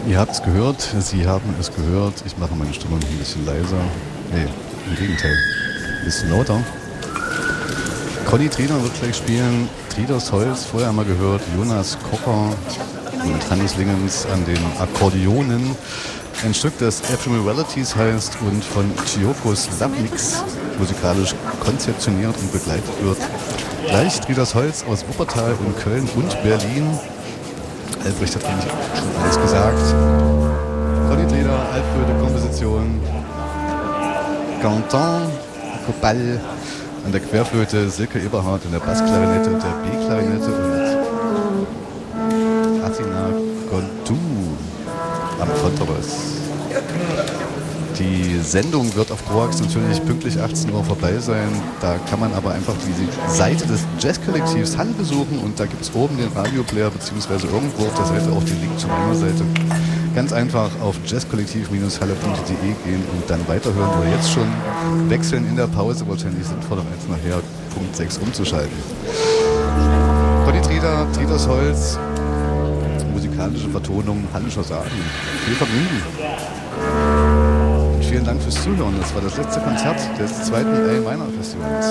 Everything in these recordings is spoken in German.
Ihr habt es gehört, Sie haben es gehört. Ich mache meine Stimme noch ein bisschen leiser. Nee, im Gegenteil. Ein bisschen lauter. Conny Triener wird gleich spielen. Trieders Holz, vorher einmal gehört. Jonas Kocher und Hannes Lingens an den Akkordeonen. Ein Stück, das Ephemeralities heißt und von Chiokos Labnix musikalisch konzeptioniert und begleitet wird. Gleich Trieders Holz aus Wuppertal und Köln und Berlin. Albrecht hat eigentlich schon alles gesagt. Conny Triener, Altflöte, Komposition. Canton, Copal. An der Querflöte Silke Eberhardt, in der Bassklarinette und der B-Klarinette und Athina Kontu am Kontrabass. Die Sendung wird auf Koax natürlich pünktlich 18 Uhr vorbei sein. Da kann man aber einfach die Seite des Jazzkollektivs Halle besuchen und da gibt es oben den Radioplayer beziehungsweise irgendwo auf der Seite auch den Link zu meiner Seite. Ganz einfach auf jazzkollektiv-halle.de gehen und dann weiterhören oder jetzt schon wechseln in der Pause. Wahrscheinlich sinnvoller als nachher Punkt 6 umzuschalten. Conny Triener, Trieders Holz, musikalische Vertonung Hallischer Sagen. Viel Vergnügen. Und vielen Dank fürs Zuhören. Das war das letzte Konzert des zweiten A Minor Festivals.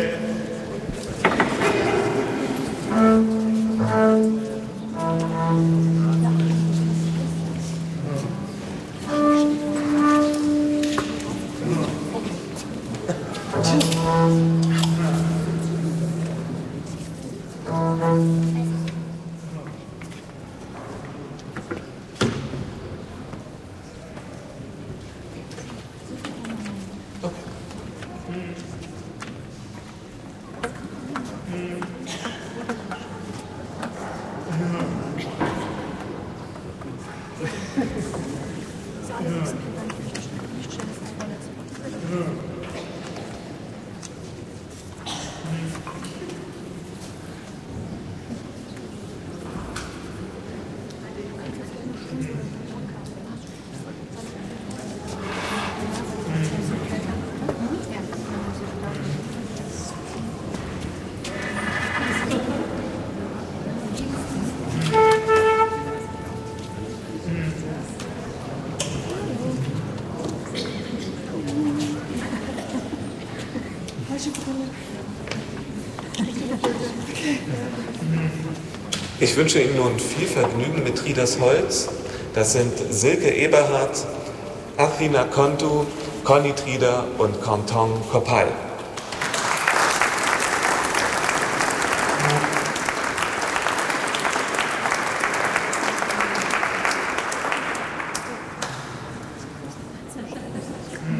Ich wünsche Ihnen nun viel Vergnügen mit Trieders Holz. Das sind Silke Eberhardt, Athina Kontu, Conny Triener und Canton Copal.